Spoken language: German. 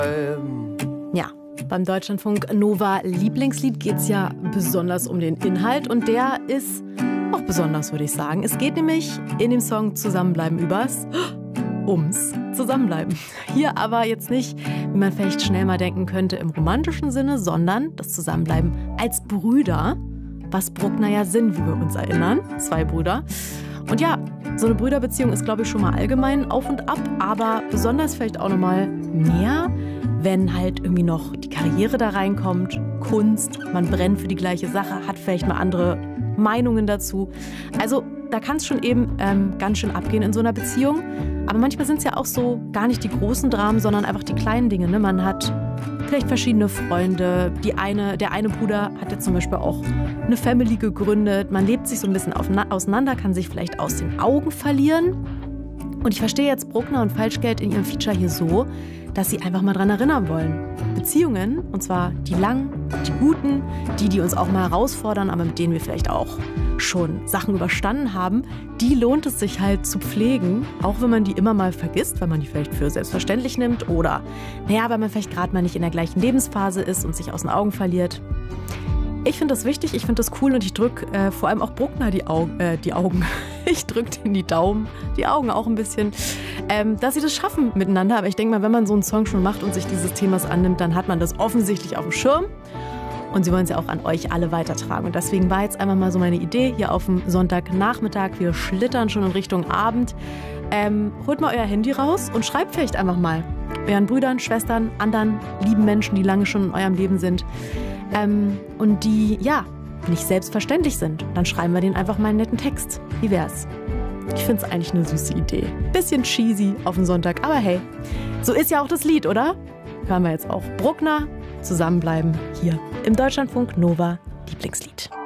Ja, beim Deutschlandfunk Nova Lieblingslied geht es ja besonders um den Inhalt und der ist auch besonders, würde ich sagen. Es geht nämlich in dem Song Zusammenbleiben ums Zusammenbleiben. Hier aber jetzt nicht, wie man vielleicht schnell mal denken könnte, im romantischen Sinne, sondern das Zusammenbleiben als Brüder, was Bruckner ja sind, wie wir uns erinnern. 2 Brüder. Und ja, so eine Brüderbeziehung ist, glaube ich, schon mal allgemein auf und ab, aber besonders vielleicht auch nochmal mehr, wenn halt irgendwie noch die Karriere da reinkommt, Kunst, man brennt für die gleiche Sache, hat vielleicht mal andere Meinungen dazu. Also da kann es schon eben ganz schön abgehen in so einer Beziehung. Aber manchmal sind es ja auch so gar nicht die großen Dramen, sondern einfach die kleinen Dinge. Ne? Man hat vielleicht verschiedene Freunde. Der eine Bruder hat jetzt zum Beispiel auch eine Family gegründet. Man lebt sich so ein bisschen auseinander, kann sich vielleicht aus den Augen verlieren. Und ich verstehe jetzt Bruckner und Falschgeld in ihrem Feature hier so, dass sie einfach mal dran erinnern wollen. Beziehungen, und zwar die langen, die guten, die uns auch mal herausfordern, aber mit denen wir vielleicht auch schon Sachen überstanden haben, die lohnt es sich halt zu pflegen, auch wenn man die immer mal vergisst, weil man die vielleicht für selbstverständlich nimmt oder, weil man vielleicht gerade mal nicht in der gleichen Lebensphase ist und sich aus den Augen verliert. Ich finde das wichtig, ich finde das cool und ich drücke vor allem auch Bruckner die Augen. Ich drücke denen die Daumen, die Augen auch ein bisschen, dass sie das schaffen miteinander. Aber ich denke mal, wenn man so einen Song schon macht und sich dieses Themas annimmt, dann hat man das offensichtlich auf dem Schirm. Und sie wollen es ja auch an euch alle weitertragen. Und deswegen war jetzt einfach mal so meine Idee hier auf dem Sonntagnachmittag. Wir schlittern schon in Richtung Abend. Holt mal euer Handy raus und schreibt vielleicht einfach mal euren Brüdern, Schwestern, anderen lieben Menschen, die lange schon in eurem Leben sind. Und die, ja, nicht selbstverständlich sind. Dann schreiben wir denen einfach mal einen netten Text. Wie wär's? Ich find's eigentlich eine süße Idee. Bisschen cheesy auf den Sonntag, aber hey, so ist ja auch das Lied, oder? Hören wir jetzt auch Bruckner, Zusammenbleiben, hier im Deutschlandfunk Nova Lieblingslied.